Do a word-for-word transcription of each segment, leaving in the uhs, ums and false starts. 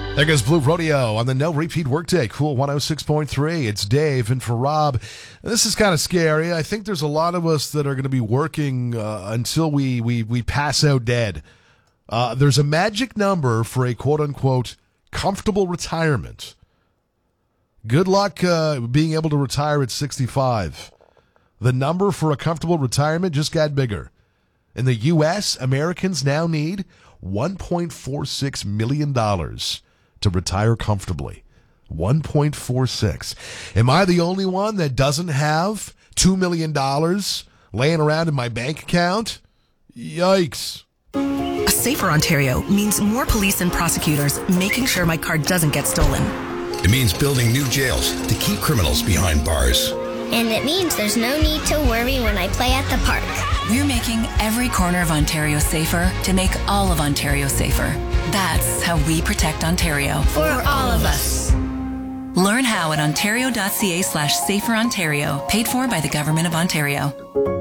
There goes Blue Rodeo on the No Repeat Workday. Cool one oh six point three. It's Dave, and for Rob, this is kind of scary. I think there's a lot of us that are going to be working uh, until we, we, we pass out dead. Uh, there's a magic number for a quote-unquote comfortable retirement. Good luck uh, being able to retire at sixty-five. The number for a comfortable retirement just got bigger. In the U S, Americans now need one point four six million dollars to retire comfortably. one point four six. Am I the only one that doesn't have two million dollars laying around in my bank account? Yikes. A safer Ontario means more police and prosecutors making sure my car doesn't get stolen. It means building new jails to keep criminals behind bars. And it means there's no need to worry when I play at the park. We're making every corner of Ontario safer to make all of Ontario safer. That's how we protect Ontario. For all of us. Learn how at ontario.ca slash safer Ontario. Paid for by the Government of Ontario.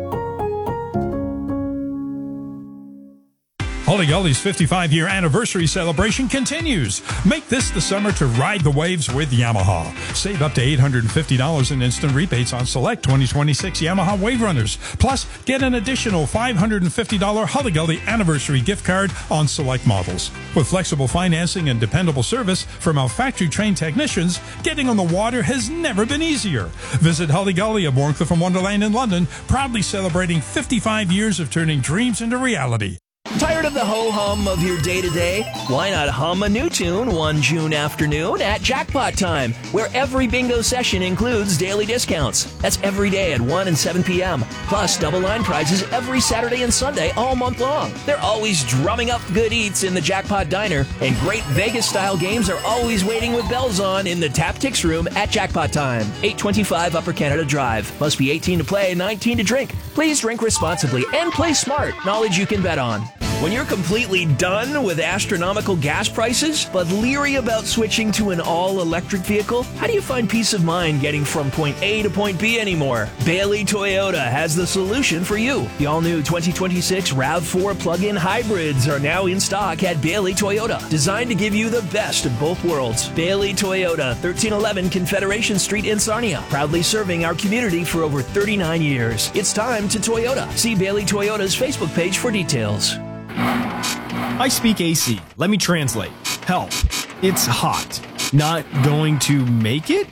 Holly Gully's fifty-five-year anniversary celebration continues. Make this the summer to ride the waves with Yamaha. Save up to eight hundred fifty dollars in instant rebates on select twenty twenty-six Yamaha Wave Runners. Plus, get an additional five hundred fifty dollars Holly Gully anniversary gift card on select models. With flexible financing and dependable service from our factory-trained technicians, getting on the water has never been easier. Visit Holly Gully of Warncliffe and Wonderland in London, proudly celebrating fifty-five years of turning dreams into reality. Tired of the ho-hum of your day-to-day? Why not hum a new tune one June afternoon at Jackpot Time, where every bingo session includes daily discounts. That's every day at one and seven p.m. Plus double line prizes every Saturday and Sunday all month long. They're always drumming up good eats in the Jackpot Diner, and great Vegas-style games are always waiting with bells on in the Tap-Tix room at Jackpot Time. eight twenty-five Upper Canada Drive. Must be eighteen to play, nineteen to drink. Please drink responsibly and play smart. Knowledge you can bet on. When you're completely done with astronomical gas prices, but leery about switching to an all-electric vehicle, how do you find peace of mind getting from point A to point B anymore? Bailey Toyota has the solution for you. The all-new twenty twenty-six RAV four plug-in hybrids are now in stock at Bailey Toyota, designed to give you the best of both worlds. Bailey Toyota, thirteen eleven Confederation Street in Sarnia, proudly serving our community for over thirty-nine years. It's time to Toyota. See Bailey Toyota's Facebook page for details. I speak A C. Let me translate. Help. It's hot. Not going to make it?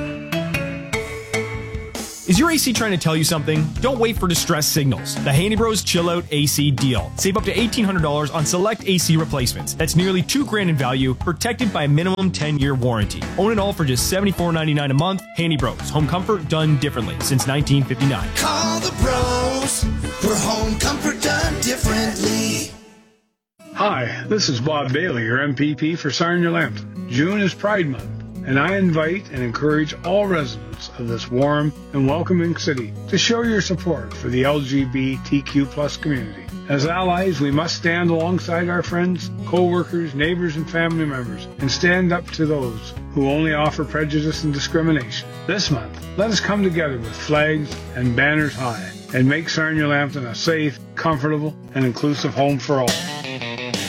Is your A C trying to tell you something? Don't wait for distress signals. The Handy Bros Chill Out A C deal. Save up to eighteen hundred dollars on select A C replacements. That's nearly two grand in value, protected by a minimum ten-year warranty. Own it all for just seventy-four ninety-nine a month. Handy Bros. Home comfort done differently since nineteen fifty-nine. Call the pros for home comfort done differently. Hi, this is Bob Bailey, your M P P for Sarnia-Lambton. June is Pride Month, and I invite and encourage all residents of this warm and welcoming city to show your support for the L G B T Q plus community. As allies, we must stand alongside our friends, co-workers, neighbors, and family members, and stand up to those who only offer prejudice and discrimination. This month, let us come together with flags and banners high and make Sarnia-Lambton a safe, comfortable, and inclusive home for all.